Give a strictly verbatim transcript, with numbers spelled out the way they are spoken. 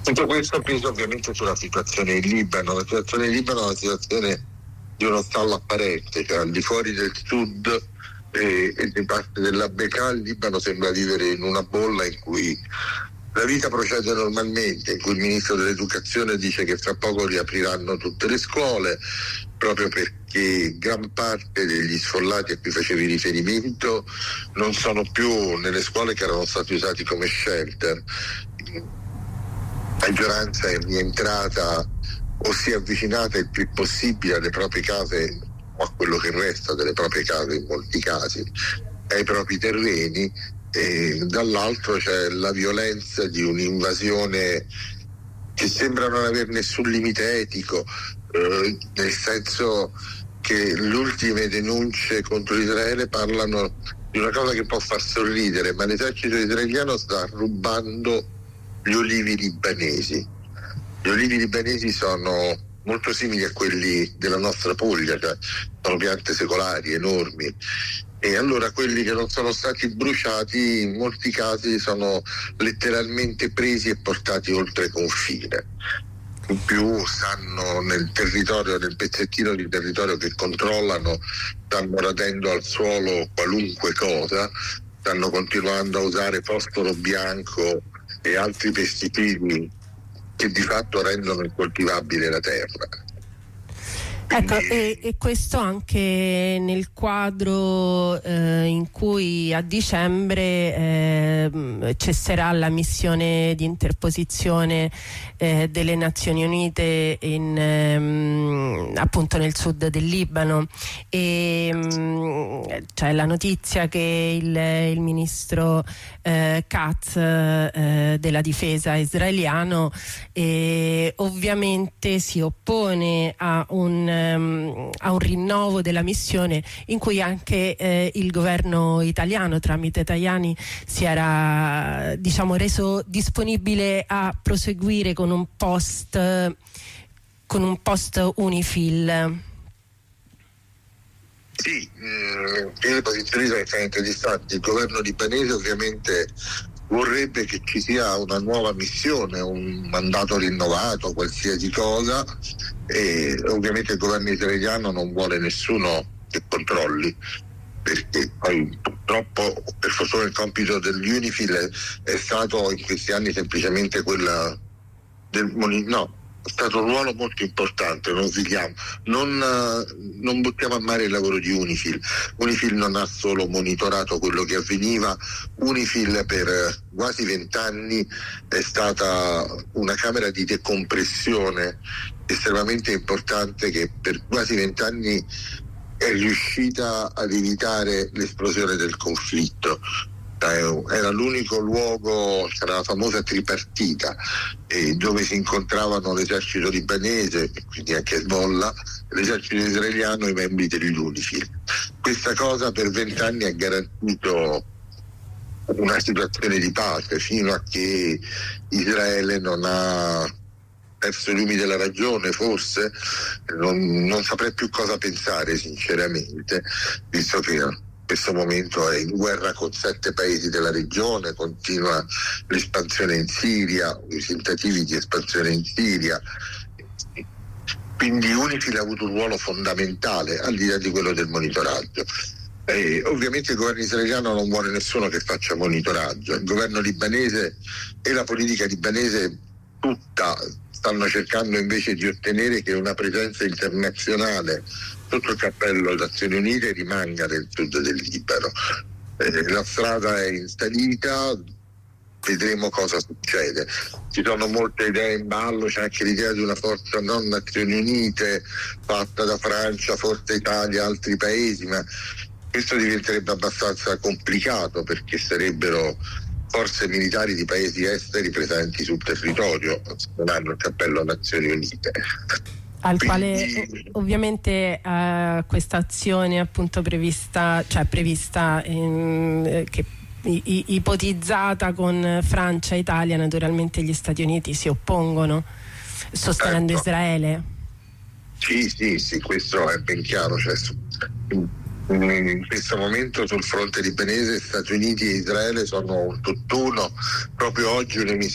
Tutto questo peso ovviamente sulla situazione in Libano. La situazione in Libano è una situazione di uno stallo apparente, cioè al di fuori del sud e, e di parte della Bekaa, il Libano sembra vivere in una bolla in cui la vita procede normalmente, in cui il ministro dell'educazione dice che fra poco riapriranno tutte le scuole, proprio perché gran parte degli sfollati a cui facevi riferimento non sono più nelle scuole che erano stati usati come shelter. La maggioranza è rientrata o si è avvicinata il più possibile alle proprie case, o a quello che resta delle proprie case in molti casi, ai propri terreni, e dall'altro c'è la violenza di un'invasione che sembra non avere nessun limite etico, eh, nel senso che le ultime denunce contro Israele parlano di una cosa che può far sorridere, ma l'esercito israeliano sta rubando gli olivi libanesi. Gli olivi libanesi sono molto simili a quelli della nostra Puglia, cioè sono piante secolari enormi, e allora quelli che non sono stati bruciati in molti casi sono letteralmente presi e portati oltre confine. In più stanno nel territorio, nel pezzettino di territorio che controllano, stanno radendo al suolo qualunque cosa, stanno continuando a usare fosforo bianco e altri pesticidi che di fatto rendono incoltivabile la terra. Ecco, e, e questo anche nel quadro eh, in cui a dicembre eh, cesserà la missione di interposizione eh, delle Nazioni Unite in, ehm, appunto nel sud del Libano, e mh, c'è la notizia che il, il ministro eh, Katz eh, della difesa israeliano eh, ovviamente si oppone a un a un rinnovo della missione, in cui anche eh, il governo italiano tramite Tajani si era, diciamo, reso disponibile a proseguire con un post con un post UNIFIL. Sì, mh, le posizioni sono estremamente distanti. Il governo libanese ovviamente vorrebbe che ci sia una nuova missione, un mandato rinnovato, qualsiasi cosa, e ovviamente il governo israeliano non vuole nessuno che controlli, perché poi purtroppo per fortuna il compito dell'UNIFIL è stato in questi anni semplicemente quella del no è stato un ruolo molto importante, non svilliamo, non, non buttiamo a mare il lavoro di UNIFIL. UNIFIL non ha solo monitorato quello che avveniva, UNIFIL per quasi vent'anni è stata una camera di decompressione estremamente importante, che per quasi vent'anni è riuscita ad evitare l'esplosione del conflitto. Era l'unico luogo, c'era la famosa tripartita, eh, dove si incontravano l'esercito libanese, quindi anche Hezbollah, l'esercito israeliano e i membri dell'UNIFIL. Questa cosa per vent'anni ha garantito una situazione di pace, fino a che Israele non ha perso i lumi della ragione, forse. Non, non saprei più cosa pensare sinceramente, visto che in questo momento è in guerra con sette paesi della regione, continua l'espansione in Siria, i tentativi di espansione in Siria. Quindi UNIFIL ha avuto un ruolo fondamentale al di là di quello del monitoraggio. E ovviamente il governo israeliano non vuole nessuno che faccia monitoraggio. Il governo libanese e la politica libanese tutta stanno cercando invece di ottenere che una presenza internazionale sotto il cappello delle Nazioni Unite rimanga nel sud del Libano. Eh, la strada è installita, vedremo cosa succede. Ci sono molte idee in ballo, c'è anche l'idea di una forza non Nazioni Unite fatta da Francia, Forza Italia, altri paesi, ma questo diventerebbe abbastanza complicato, perché sarebbero forze militari di paesi esteri presenti sul territorio, non hanno il cappello Nazioni Unite. Al quale ovviamente eh, questa azione appunto prevista, cioè prevista ehm, che i, ipotizzata con Francia e Italia, naturalmente gli Stati Uniti si oppongono, sostenendo certo. Israele. Sì, sì, sì, questo è ben chiaro. Cioè, in questo momento sul fronte libanese Stati Uniti e Israele sono un tutt'uno. Proprio oggi un'emissione